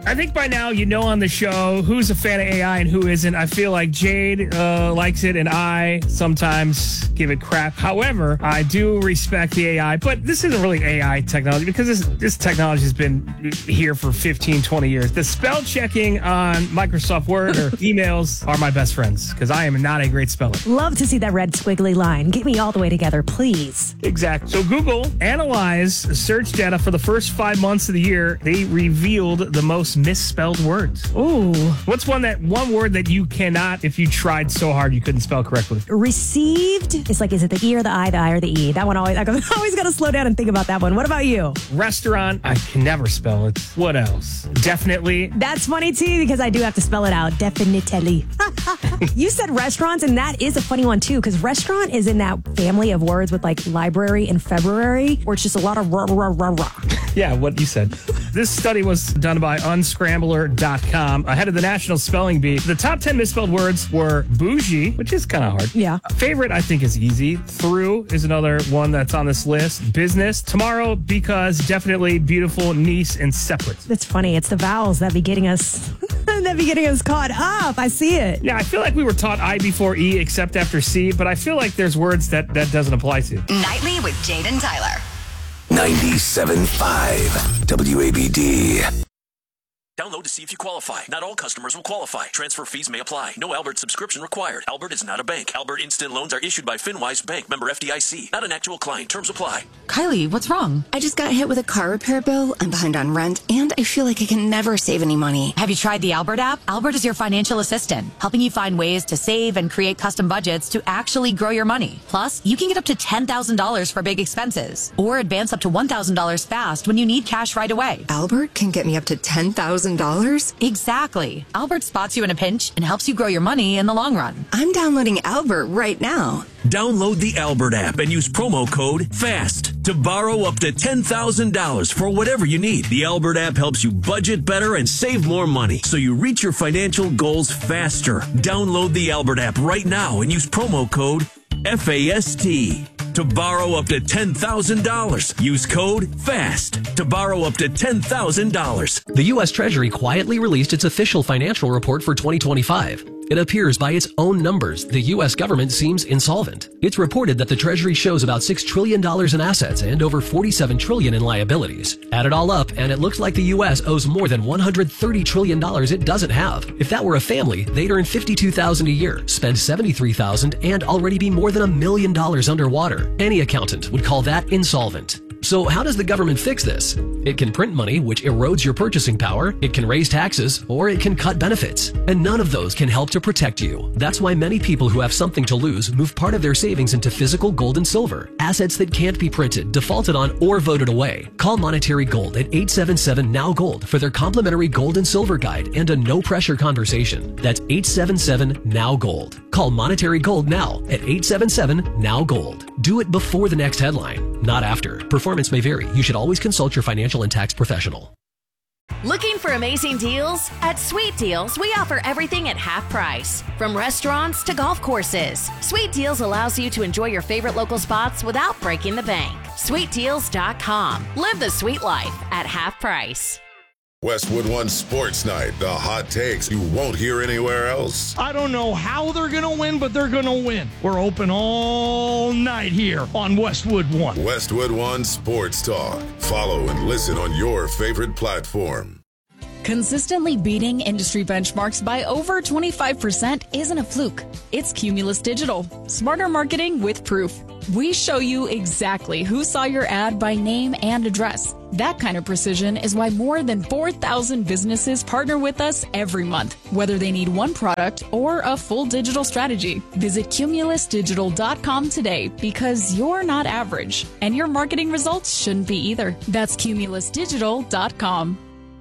I think by now you know on the show who's a fan of AI and who isn't. I feel like Jade likes it and I sometimes give it crap. However, I do respect the AI, but this isn't really AI technology because this technology has been here for 15, 20 years. The spell checking on Microsoft Word or emails are my best friends because I am not a great speller. Love to see that red squiggly line. Get me all the way together, please. Exactly. So Google analyzed search data for the first 5 months of the year. They revealed the most misspelled words. Ooh. What's one word that you cannot, if you tried so hard, you couldn't spell correctly? Received. It's like, is it the E or the I or the E? That one always, I always got to slow down and think about that one. What about you? Restaurant. I can never spell it. What else? Definitely. That's funny too, because I do have to spell it out. Definitely. You said restaurants, and that is a funny one too, because restaurant is in that family of words with like library and February, where it's just a lot of rah, rah, rah, rah. Yeah, what you said. This study was done by unscrambler.com ahead of the National Spelling Bee. The top 10 misspelled words were bougie, which is kind of hard. Yeah. Favorite, I think, is easy. Through is another one that's on this list. Business. Tomorrow, because, definitely, beautiful, niece, and separate. That's funny. It's the vowels that be getting us caught up. I see it. Yeah, I feel like we were taught I before E except after C, but I feel like there's words that doesn't apply to. Nightly with Jade and Tyler. 97.5 WABD. Download to see if you qualify. Not all customers will qualify. Transfer fees may apply. No Albert subscription required. Albert is not a bank. Albert Instant Loans are issued by FinWise Bank, member FDIC. Not an actual client. Terms apply. Kylie, what's wrong? I just got hit with a car repair bill. I'm behind on rent, and I feel like I can never save any money. Have you tried the Albert app? Albert is your financial assistant, helping you find ways to save and create custom budgets to actually grow your money. Plus, you can get up to $10,000 for big expenses, or advance up to $1,000 fast when you need cash right away. Albert can get me up to $10,000? Exactly. Albert spots you in a pinch and helps you grow your money in the long run. I'm downloading Albert right now. Download the Albert app and use promo code FAST to borrow up to $10,000 for whatever you need. The Albert app helps you budget better and save more money so you reach your financial goals faster. Download the Albert app right now and use promo code FAST to borrow up to $10,000. Use code FAST to borrow up to $10,000. The U.S. Treasury quietly released its official financial report for 2025. It appears by its own numbers, the U.S. government seems insolvent. It's reported that the Treasury shows about $6 trillion in assets and over $47 trillion in liabilities. Add it all up, and it looks like the U.S. owes more than $130 trillion it doesn't have. If that were a family, they'd earn $52,000 a year, spend $73,000, and already be more than $1 million underwater. Any accountant would call that insolvent. So how does the government fix this? It can print money, which erodes your purchasing power, it can raise taxes, or it can cut benefits. And none of those can help to protect you. That's why many people who have something to lose move part of their savings into physical gold and silver, assets that can't be printed, defaulted on, or voted away. Call Monetary Gold at 877-NOW-GOLD for their complimentary gold and silver guide and a no-pressure conversation. That's 877-NOW-GOLD. Call Monetary Gold now at 877-NOW-GOLD. Do it before the next headline, not after. Performance may vary. You should always consult your financial and tax professional. Looking for amazing deals? At Sweet Deals, we offer everything at half price. From restaurants to golf courses, Sweet Deals allows you to enjoy your favorite local spots without breaking the bank. SweetDeals.com. Live the sweet life at half price. Westwood One Sports Night, the hot takes you won't hear anywhere else. I don't know how they're going to win, but they're going to win. We're open all night here on Westwood One. Westwood One Sports Talk. Follow and listen on your favorite platform. Consistently beating industry benchmarks by over 25% isn't a fluke. It's Cumulus Digital. Smarter marketing with proof. We show you exactly who saw your ad by name and address. That kind of precision is why more than 4,000 businesses partner with us every month, whether they need one product or a full digital strategy. Visit cumulusdigital.com today because you're not average, and your marketing results shouldn't be either. That's cumulusdigital.com.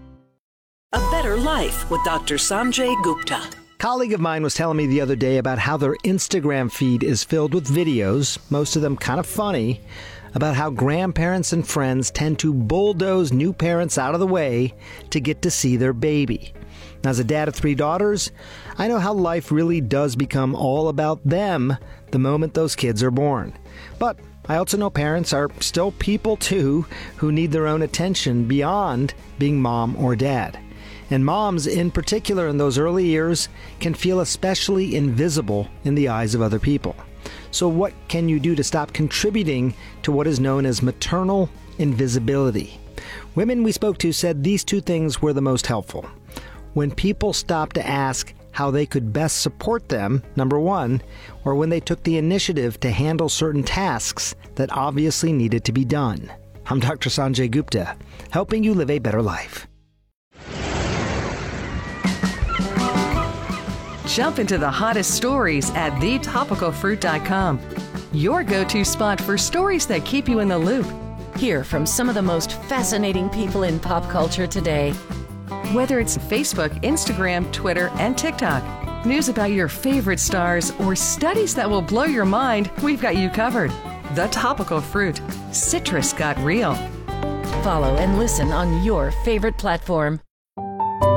A Better Life with Dr. Sanjay Gupta. A colleague of mine was telling me the other day about how their Instagram feed is filled with videos, most of them kind of funny, about how grandparents and friends tend to bulldoze new parents out of the way to get to see their baby. Now, as a dad of 3 daughters, I know how life really does become all about them the moment those kids are born. But I also know parents are still people too who need their own attention beyond being mom or dad. And moms, in particular in those early years, can feel especially invisible in the eyes of other people. So what can you do to stop contributing to what is known as maternal invisibility? Women we spoke to said these two things were the most helpful. When people stopped to ask how they could best support them, number one, or when they took the initiative to handle certain tasks that obviously needed to be done. I'm Dr. Sanjay Gupta, helping you live a better life. Jump into the hottest stories at thetopicalfruit.com. Your go-to spot for stories that keep you in the loop. Hear from some of the most fascinating people in pop culture today. Whether it's Facebook, Instagram, Twitter, and TikTok, news about your favorite stars, or studies that will blow your mind, we've got you covered. The Topical Fruit. Citrus got real. Follow and listen on your favorite platform.